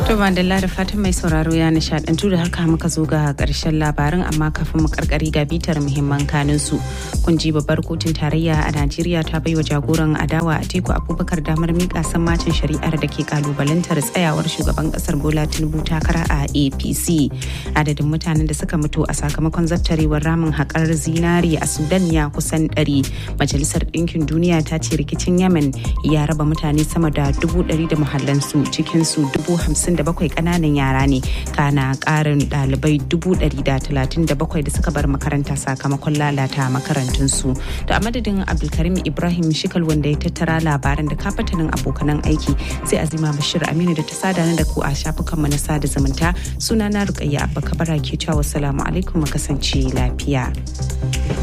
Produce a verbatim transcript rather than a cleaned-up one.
To Mandela da fatan mai sauraro ya nishadantu da haka muka zo ga karshen labarin, amma kafin mu karkari ga bitar muhimman kanin su. Kun ji babbar kotun tarayya a Najeriya ta baiwa jagoran adawa Atiku Abubakar damar mika sammacin shari'ar da ke kalubalantar tsayawar shugaban kasar Bola Tinubu takara a A P C. Adadin mutanen da suka mutu a sakamakon zaftarewar ramin haƙar zinari a Sudan ya kusan ɗari. Majalisar Ɗinkin Duniya ta ce rikicin Yemen ya raba mutane sama da dubu ɗari da muhallansu, cikinsu dubu hamsin da bakwai ƙananan yara ne, kana ƙarin ɗalibai dubu ɗari da talatin da bakwai da suka bar makaranta sakamakon lalata makarantunsu. Da a madadin Abdulkarim Ibrahim Shikal wanda ya tattara labaran da kafatanin abokanan aiki, sai Azima Bashir Aminu da ta sada da ku a shafukanmu na sada zumunta. Sunana Rukayya Abba Kabara ke cewa salamu alaikum, mu kasance lafiya.